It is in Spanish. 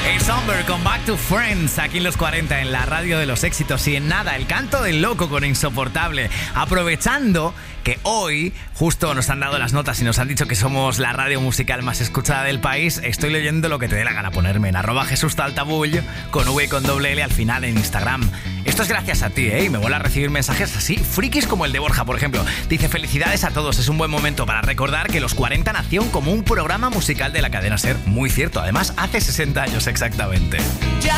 Somber con Back to Friends, aquí en los 40, en la radio de los éxitos. Y en nada, el canto del loco con Insoportable. Aprovechando que hoy justo nos han dado las notas y nos han dicho que somos la radio musical más escuchada del país, estoy leyendo lo que te dé la gana ponerme en @JesusTaltabull con V y con doble L al final en Instagram. Esto es gracias a ti, ¿eh? Y me mola recibir mensajes así, frikis como el de Borja, por ejemplo. Dice: felicidades a todos, es un buen momento para recordar que Los 40 nació como un programa musical de la cadena SER. Muy cierto, además hace 60 años exactamente. Ya